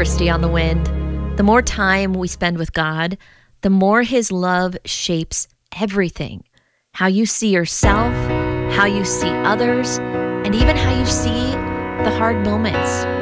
Christy on the Wind. The more time we spend with God, the more His love shapes everything. How you see yourself, how you see others, and even how you see the hard moments.